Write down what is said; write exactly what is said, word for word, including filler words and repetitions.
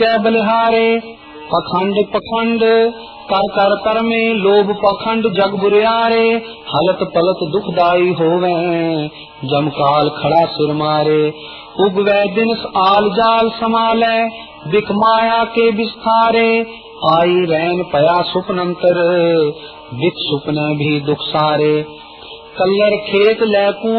बलिहारे पखंड पखंड कर कर कर में लोभ पखंड जग बुरियारे हलत पलत दुखदाई होवे जमकाल खड़ा सिर मारे उगवे दिन आल जाल समाले बिक माया के विस्तारे आई रैन पया सुपनंतर बिक सुपने भी दुख सारे कल्लर खेत लैकू